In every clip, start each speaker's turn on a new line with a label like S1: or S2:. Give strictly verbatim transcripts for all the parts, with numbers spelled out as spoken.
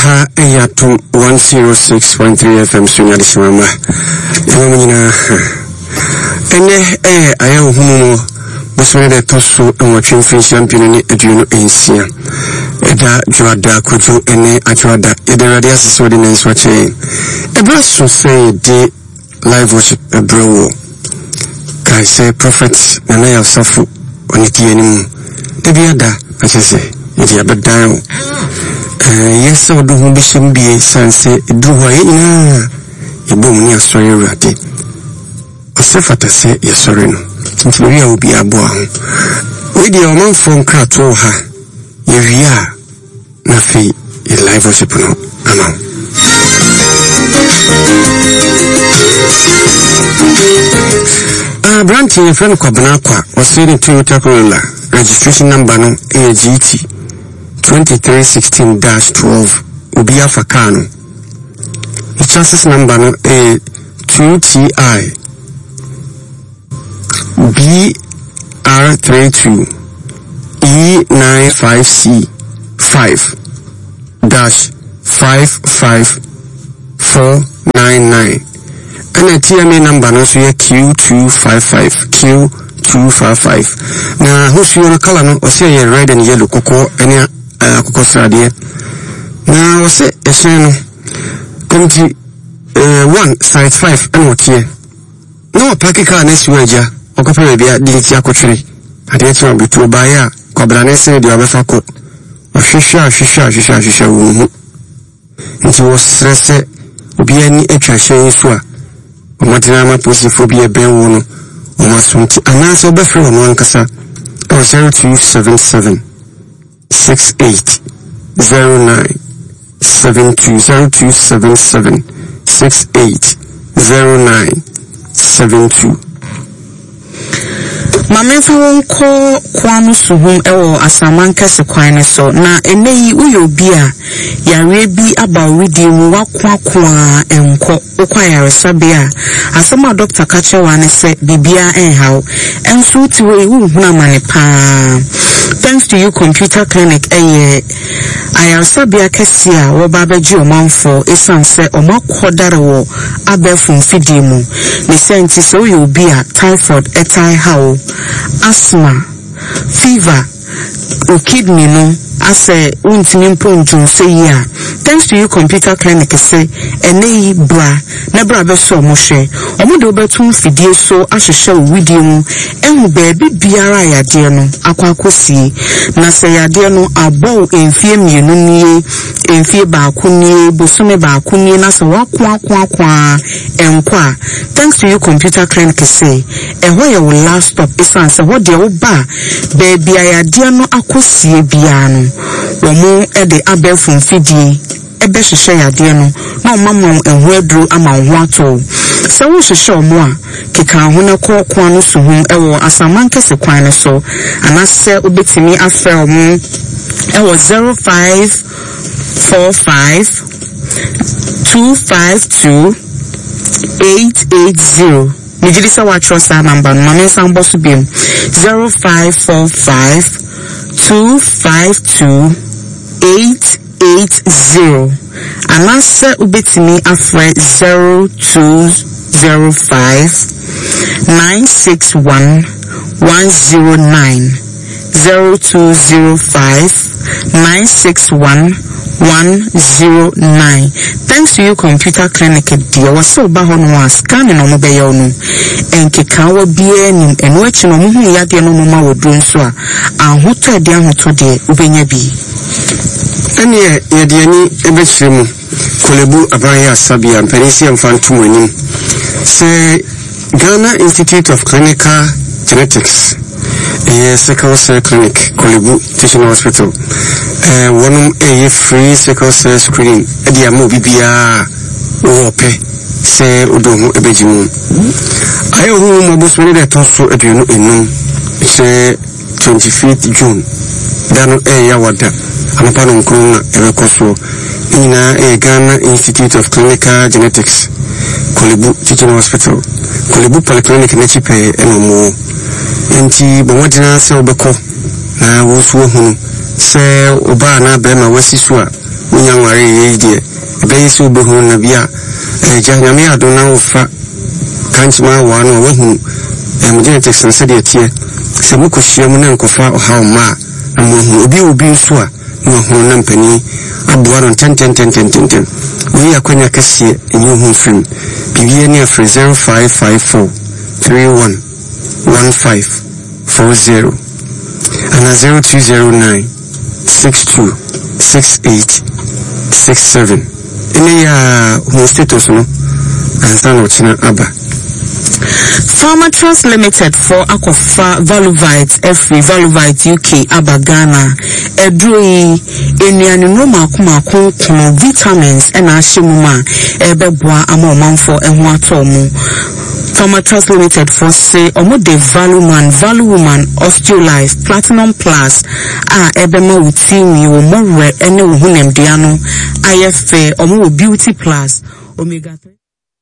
S1: Aha Eyatum one oh six point three F M Sunya de Shimama. Yamina. Ene eh ayo humo bosone de toso en watching free champion ni aduno ensia. Eda juada kojo ene ajuada. Eda radia so de nens wache. Ebra so say de live worship ebro. Kai say prophet nana ya safu oniti enimu. Debiada achese. Yedi abedan. Eh yes so do hu bishim bi sanse do ho ina. Ibom ni asori rade. Osefata se yesori no. Ntiri ya obi abo aho. We di o man fon krato ha. Yewia na fe e live worship no. Ama. Ah branch ye friend kwabana kwa. Osiri Toyota Corolla. Registration number no A G T twenty-three sixteen dash twelve Ubia Fakano. The chassis number no A two T I B R thirty-two E ninety-five C five dash five five four nine nine. And a T M A number no so Q two five five Q two five five. Now who's your color no or say red and yellow cocoa any uh cocoa sradie. Now say a shame come to uh one size five and what here. No packika next wager or copy be at the Yakotri. I didn't want to buy a cobranes the other faco. Or shisha shisha shisha shisha woo. And he was stressed be any extra shame swa. Matinama pussiphobia ben one. Omasumti anasa befro no ankasa or zero two seven seven six eight zero nine seven two zero two seven seven six eight zero nine seven two. Mamenfa wonko kwanu suhum ewo asamanka se kwan so na eneyi uyo bia yare bi abawridi mu wakwa kwa enko okwa yare sabia asema doctor kache wane se bibia enhaw enso tiwe hu huna mane pa. Thanks to you computer clinic eye ayare sabia kesia wo babaji omanfo esanse omakodare wo abefun fidimu ni senti so uyo bia typhoid etai hawo asthma, fever, or kidney no, I say, untimi mponjo say ya. Thanks to you computer clinic say, ene bra, nebra beso moshe, omude obetum fidie so asheshe widie mu, enu baby biara ya de no, akwa kosi, na se ya de no abo enfie mienu nie, enfie baako nie, bosome baako nie, na se wakwa kwa kwa enkwa. Thanks to you computer clinic say, eho ye will last stop isan se wo de wo ba, baby ya de no akosi bia no. Womu ede abefun fidie ebe hwehwe yade no na omama enhu aduru ama ho ato se wo hwehwe omo a keka ho na kɔ kɔ no suhum ewo asamanka se kwan no so anase obetimi afre omo ewo zero five four five two five two eight eight zero. Nijilisa wa trosa number mama sambo so biem zero five four five two five two eight eight zero. Anase ubetimi afre zero two zero five nine six one one zero nine zero two zero five nine six one one zero nine. Thanks to you computer clinic dear was so ba hono was scanning no be yo no enke kan wa bia nim eno achi no mu ya de no mama wo dun so a ahoto de ahoto de ubenya bi ene ye de ani ebe chiremu kolebu abanya sabia mpenisi amfantu anim se Ghana Institute of Clinical Genetics a sickle cell clinic kolebu teaching hospital eh one a free sickle cell screening e dia mo bibia wo pe se odohu ebejimu ayo hu mo bosone de tonso aduno enum se twenty-fifth June dano e ya wada amapa no nkron na ebekoso ina e Ghana Institute of Clinical Genetics kolebu teaching hospital kolebu polyclinic na chipe enomo enti bomodina se obeko na wosu hunu se oba na be ma wasisu a
S2: wonya ware ye de be so be hu na bia eh janyame adona wo fa kanchima wa no wo hu em genetics nse de tie se mu kohia mu na nkofa oha ma amu obi obi so a no hu na mpani aboa no ten ten ten ten ten we akwanya kase enyu hu film bibie ne afre zero five five four three one one five four zero and zero two zero nine six two six eight six seven ene ya hu status no ansa no china aba.
S1: Pharma Trust Limited for Akofa Valuvite Every Valuvite U K Abagana Edroi Eniani Noma Kuma Kuno vitamins and Ashimuma Ebebwa Amo Manfo and Watomu. Pharma Trust Limited for say Omo de Value Man, Value Woman, Osteolife, Platinum Plus, Ah Ebema Utimi, Omo Re, Ene Uhunem Diano, I F A, Omo Beauty Plus, Omega three.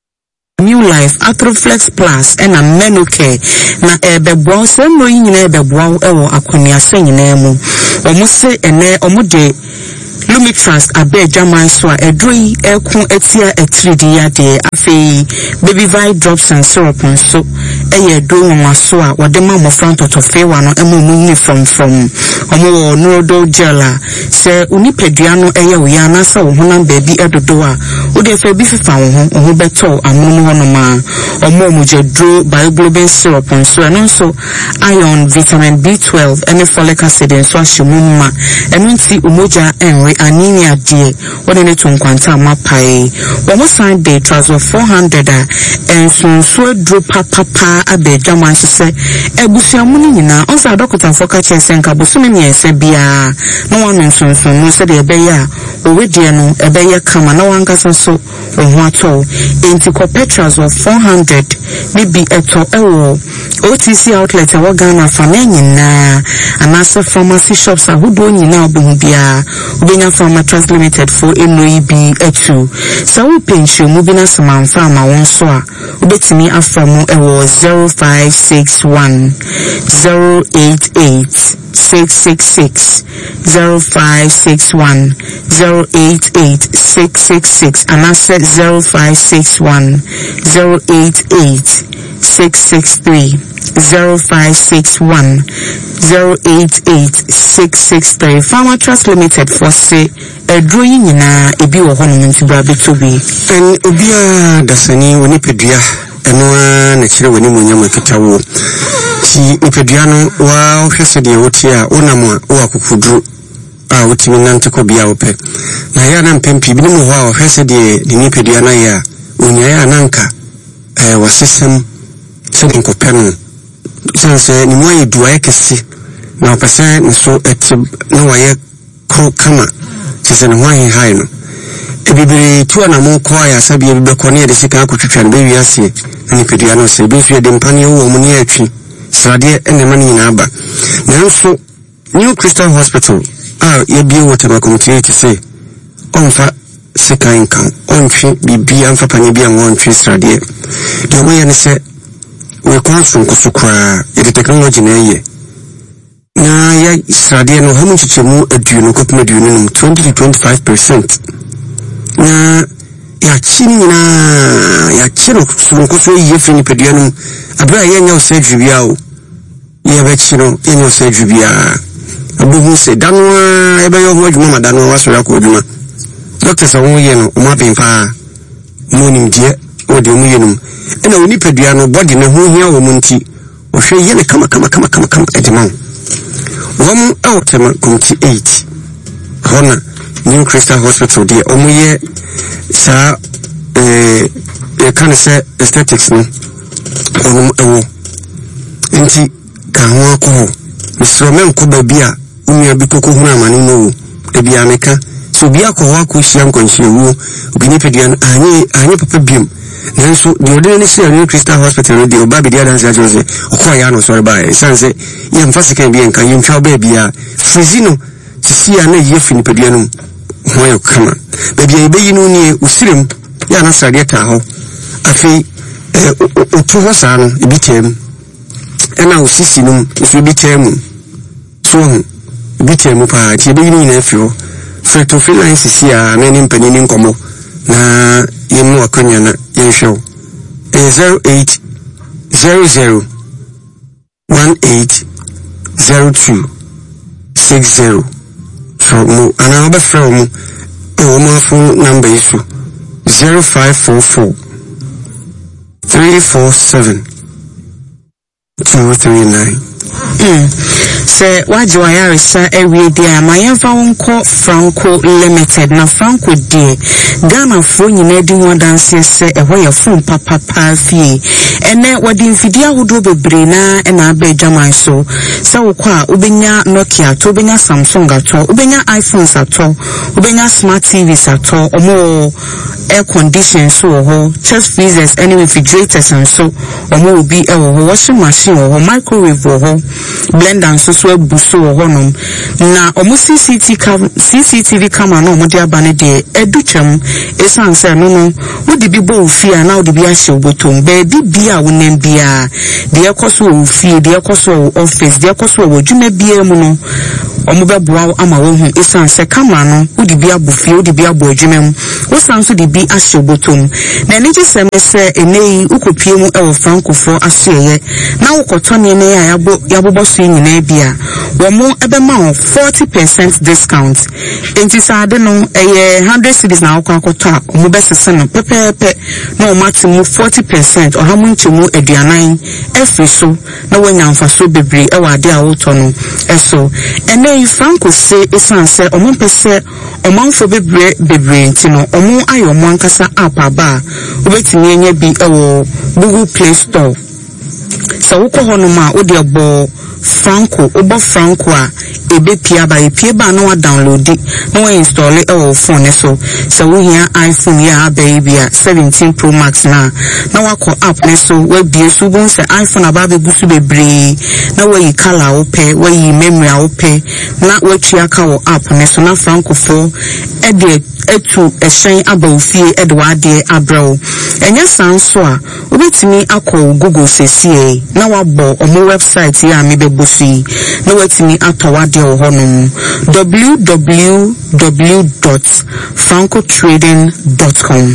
S1: New Life, Atroflex Plus, and a Menocare. Na ebebo se no nyina ebebo ewo akonia se nyina emu. Omo se ene omo de Lumitrust abe jaman so a edroi ekun etia etridi ya de afei baby vi drops and syrup so eye do nwa so a wode ma mo front to fewa no emu mu from from omo no do gela se unipedua no eye wo ya na sa wo honam baby edodo a wo de fe bi fifa wo ho wo beto amumu ho no ma omo mo jedro bioglobin syrup so eno so iron vitamin B twelve and folic acid so ahemu ma eno nti umoja enwe anemia die wode ne tunkwanta mapai wo mo sign day transfer four hundred and so so dro papa pa abedjaman se ebusuamu ni nyina onsa doctor foka chese nka bosumi miense bia no wanu sonson no se de ebeya owe die no ebeya kama na wankasa so ohu ato enti ko petras of four hundred bibi eto ewo O T C outlet awo Ghana fa na nyina anase pharmacy shops ahodo nyina obo bia obenya Pharma Trust Limited for N O E B etu so we pension mu bi na saman farma won so a obetimi afamu ewo zero five six one zero eight eight six six six zero five six one zero eight eight six six six and I said zero five six one zero eight eight six six three zero five six one zero eight eight six six three. Pharma Trust Limited for say a drawing in a ebi wo hono nti bra betobi
S2: en obia dasani woni pedua eno na kire woni munyam akitawo ti ipedua no wa hwese de woti a onam a wo akukudru a wotimi nante ko bia wo pe na ya na mpempi bi mu ho a hwese de de ni pedua na ya onya ya nanka eh wasesem se ko penu sanse ni mo yedu ayekesi na opese nso eti na waye kro kama sese no hwan hai no ebibiri tu na mo kwa ya sabi ebibe ko ne de sika akotwetwa no be wiase ni pedua no se be so de mpane wo mu ne atwi srade ene mani na aba na nso New Crystal Hospital ah ye bi wo tema community ti se onfa sika inkan ontwi bibi amfa panye bi an ontwi srade de mo ye ne se we konsun kusukra e technology na ye na ya srade no hamu chichemu aduno ko kuma aduno no twenty to twenty-five percent na ya chini na ya chiro sunko so ye fini pedua no abra ye nya osedru bia o ye ba chiro ye nya osedru bia abuhu se danwa e ba yo ho adwuma madanwa waso ya ko adwuma doctor sa won ye no o ma pempa mo nim die o de mu ye no ena oni pedua no body na ho hia wo munti o hwe ye ne kama kama kama kama kama edema wom out ma committee eight hona New Crystal Hospital de omuye sa eh e kan se aesthetics no onum ewo enti ka ho akọ misro men ko ba bia unia bi koko hu amane no e bia meka so bia ko wa ko hia nkonhie wu obi ne pedua anyi anyi papa biem nanso de ode ne se New Crystal Hospital no de oba bi dia dan se jose okọ ya no sorry bye sanse ye mfase kan bi enka ye ntwa ba bia frizino sisi ya na ye fini pedua no hoyo kama baby e beyi no ni usirem ya na srade ta ho afi otu ho sa no ebitem ena usisi no isu ebitem so ho ebitem pa ti beyi no na afi ho Fretofila sisia na ni mpani ni nkomo na yemu akonya na yehwe zero eight zero zero one eight zero two six zero. So mo ana oba fra mo o mo phone number isu zero five four four three four seven two three nine.
S1: Mm. Se wajo ayaresa ewie dia mayemfa wonko Franco Limited na Franco die Ghana fo nyina di ho danse se eho ye fun papa pa fie ene wadi mfidi ahodo bebre na e na aba jaman so se wokwa ubenya Nokia to ubenya Samsung ato ubenya iPhones ato ubenya smart T Vs ato omo air condition so ho chest freezers any refrigerators and so omo obi e wo washing machine wo microwave wo blender so so buso honom na omo C C T V camera no mo dia bane de educhem esan se no no wo de bi bo ofia na wo de bi ahye obotom be bi bia wo nem bia de ekoso ofie de ekoso office de ekoso wo dwuma bia mu no omo be boa ama wo hu esan se camera no wo de bi abofie wo de bi abo adwuma mu wo san so de bi ahye obotom na ni je se me se enei ukopie mu e wo Frankofo aseye na wo kotone ne ya yabo yabo so nyina bia wo mo ebema forty percent discount enti saade no eye one hundred cedis na akwa akota mo besese no pepepe na o matimu forty percent o hamu nchemu aduanan efri so na wanya mfaso bebre e wa ade a woto no eso ene Franco se esanse o mo pese o manfo bebre bebre enti no o mo ayo mo ankasa app aba obetimi enya bi e wo Google Play Store so woko hono ma wo de obo Franco obo Franco a ebe pia ba epie ba na wa download na wa install e o phone so so we here iPhone ya baby seventeen Pro Max na na wa ko app ne so we bie so bon se iPhone aba be gusu bebre na wa yi color wo pe wa yi memory wo pe na wa tua ka wo app ne so na Franco fo e de etu ehyen aba ofie e de wa de abro enya sanso a obetimi akọ Google sesie na wa bo omo website ya me bosi na watimi atowade ho honum w w w dot franco trading dot com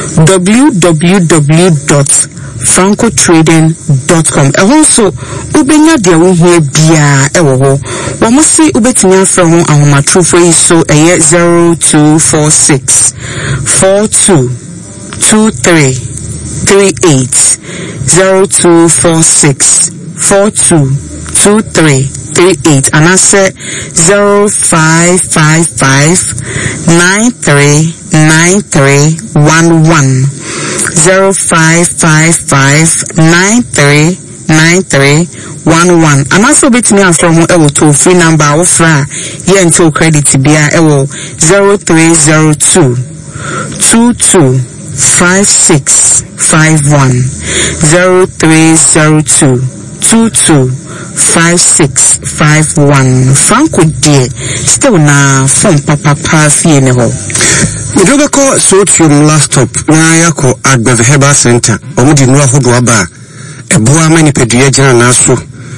S1: w w w dot franco trading dot com e honso ubenya de wo hie bia e wo ho wo mo si ubetimi afra ho ahomatrofo yi so eye zero two four six four two two three three eight zero two four six four two two three three eight and I say zero five five five nine three nine three one one zero five five five nine three nine three one one and also bit me from a toll free number offer here until credit bia ewo zero three zero two two two five six five one zero three zero two two two five six five one Franco dear still na phone papa pa fie ne ho Idobe ko sotium laptop na yako Agbeve Herbal Center omudi no ahodo aba eboa mani pedua gina na so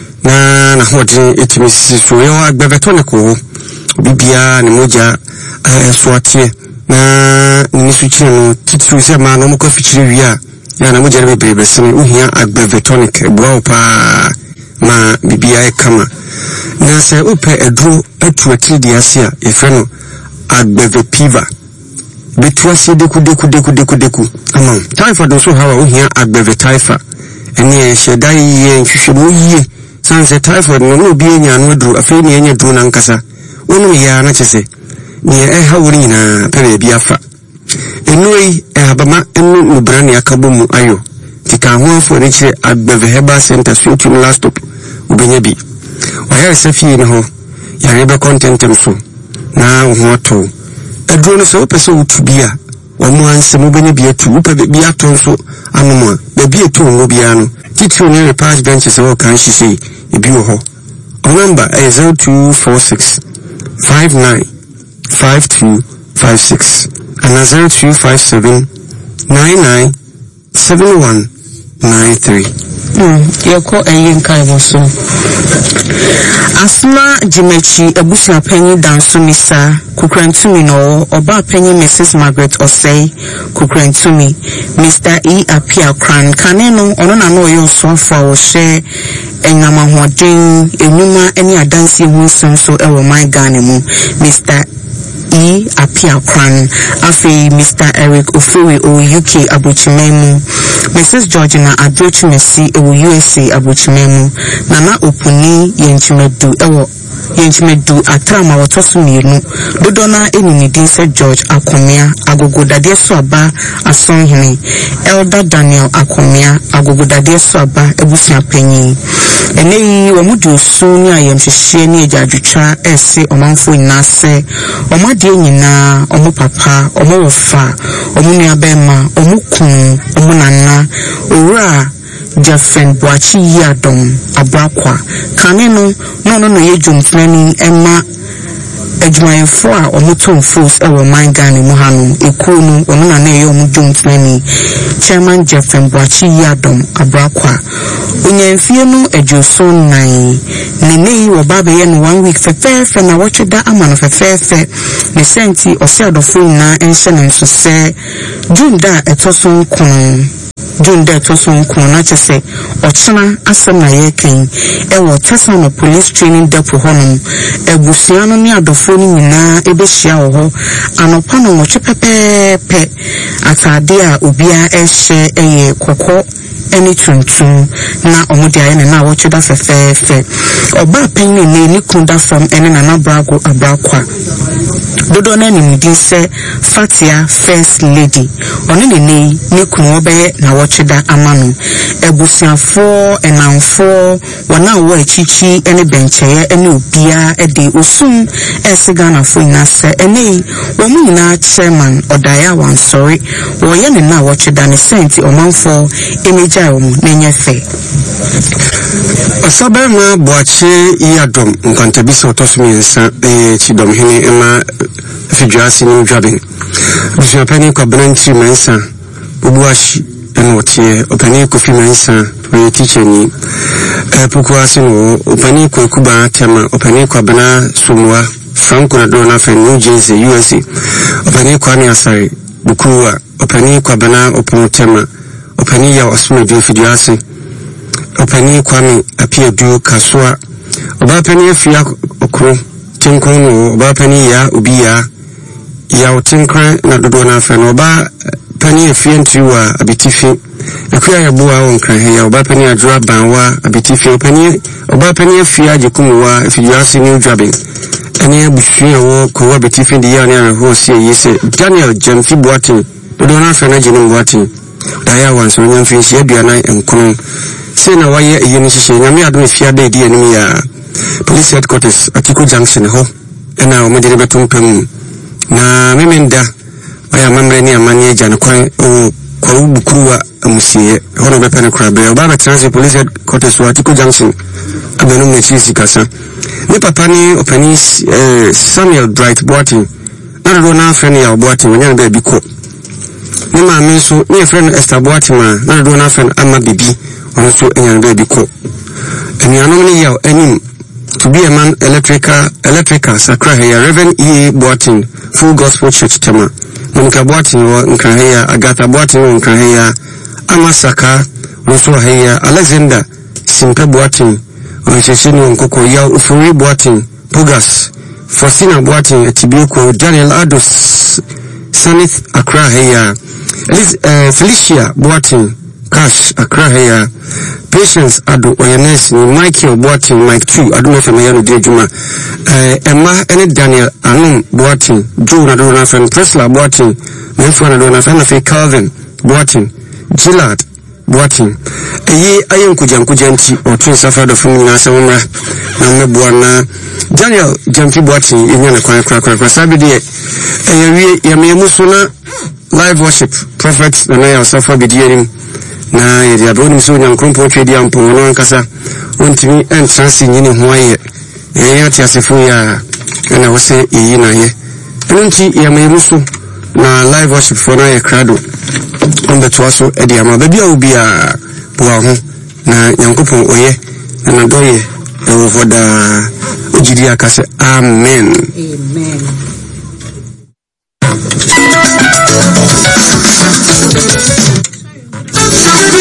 S1: na na hodin etimisi so yo Agbeve to ne ko bibia ne moja so atie na ni su chire no titu se ma no mo ko fichire wi a ya na moja be bebe sene uhia Agbeve tonic eboa pa ma bibia e kama na se upe edro atu atiri di asia efe no Agbeve piva betua se deku deku deku deku deku ama taifa do so hawa ohia Agbeve taifa ene sheda ye nhwehwe mo yie sanse taifa no no bi enya no dro afi ne enya dro na nkasa wonu ya na chese ne e hawuri nyina pere bi afa enoi e habama enu no brane akabomu ayo tika ho afo ne kire Agbeve Herbal Center so tu laptop ubenya bi waya se fie ne ho ya rebe contentem so na ho to edro no so pese utubia omo anse mo benya bi atu upa bi ato so anomo ba bi etu ngo bia no titiri ne repair benches wo kan hihye ebi wo ho o number is zero two four six five nine five two five six and zero two five seven nine nine seven one nine three. Mm, yeko eyin kai boso. Asma Jimechi ebusia penny danso misa kukrantumi no oba penny Missus Margaret Osei kukrantumi Mister E Apia Kran kaneno ono na no yo so fa wo hye enyama hoden enuma eni adansi hu so ewo my Ghana mu Mister E Apia Kran afi Mister Eric Ofuri o U K Abuchimemu Missus Georgina Adrochimesi e U S A Abuchimemu Nana Opuni Yenchimedu ewo Yenchimedu atrama watosumienu Dodona enini se George Akomia agogo dade so aba asonhene Elder Daniel Akomia agogo dade so aba ebusia panyin eneyi wamudu su ni ayemhwehwe ni ejadwetwa ese omanfo nyinase omade nyina omo papa omo wofa omo nuabema omo kun omo nana owura Jafen Boachi Yadom Abrakwa kaneno no no no yejumfani emma ejmayefo a omuton force ewo man Ghana mu hanu ekunu ono na na ye omujumfani Chairman Jafen Boachi Yadom Abrakwa onyamfie no ejoson nan nenei wo baba ye no one week fefefe na wocheda amano fefefe ne senti osiadofo na enhye ne nso se junda etoson kun June that was on Kona Chese, Ochana, Asana Yekin, Ewa Tasano Police Training Depot Honum, Ebusiano near the phone na Ebeshia ho, Anopano Mochepepe, Atadia, Ubia, Eshe, Eye, Koko, any tuntun, na Omodia, and now watch it off a fair fair. Oba penny ne Nikunda from any Nanabrago Abrakwa. Dodona ni mudinse Fatia First Lady. Onini ne Nikun obe na wachida amanu. Ebusiafo enamfo wana wo echichi ene bencheye ene ubia ede usum esigana fo inase ene womu nyina chairman Odaya Wansori wo ye ne na wachida ne senti omanfo emeja omu nenyefe.
S2: Osabema Boachi Yadom nkantabisa otosumi nsa e chidom hene ema fijuasi ni mjabin. Busiapeni kwa branchi mensa ubuashi enotie openi kofi mensa we teacher ni e pukuasi no openi kwa kuba tema openi kwa bana sumwa Franco na dona fe New Jersey U S A openi kwa ni asari bukuwa openi kwa bana opono tema openi ya wasume dio fijuasi openi kwa mi apia du kasua oba peni afia okro tinkono oba peni ya ubia ya utinkran na dodo na fe no oba peni afia ntiwa abitifi ekuya ya buwa onkran he ya oba peni adra banwa abitifi openi oba peni afia jekumuwa fijuasi new jobbing ene busuya wo ko abitifi di ya na ho sie yise Daniel Jamfi Boatin dodo na fe na jenu Boatin daya wanso nyamfi sie aduana enkono Sena waye yeni shishe nyame adome fiade di enemi ya police headquarters Atiko Junction ho ena omedere betumpem na memenda aya mamre ni amani eja no kwan o kwa ubukruwa amusie hono bepene krabe obaba transit police headquarters Atiko Junction abenu mechisi kasa ni papa ni openi eh, Samuel Bright Boatin na do na friend ya Boatin wanya be biko ni ma me so ni friend Esther Boatin ma na do na friend ama bibi also enyan baby ko enyanom ni yaw enim to be a man electrical electrical sakra here Reverend E Boatin Full Gospel Church tema Monica Boatin wo nkan here Agatha Boatin wo nkan here Amasaka also here Alexander Simpe Boatin onchechini nkoko yaw Ufuri Boatin Pugas Faustina Boatin Etibioko Daniel Ados Sanith Accra here uh, Felicia Boatin Cash Accra here Patience Ado Oyanes ni Michael Boatin Mike two Ado Mefemayano de Juma eh Emma ene Daniel Anum Boatin Joe na do na friend Presla Boatin Mefo na do na friend of Calvin Boatin Gillard Boatin eyi ayen kujan kujanti otun safa do fun na sawumra na meboa na Daniel Jamfi Boatin enya na kwan kra kra sabi de eyewie yamemuso na live worship prophet na ya safa bidiyerim na yeri aboni so nyankrompo twedi ampo no ankasa ontimi entrance nyine ho aye eya ti asefo ya na wose eyi na ye enunti ya memuso na live worship for na ye krado on the twaso edi ama baby a obi a boa ho na nyankopɔn oye na nadoye ewo foda ojidi akase amen
S1: amen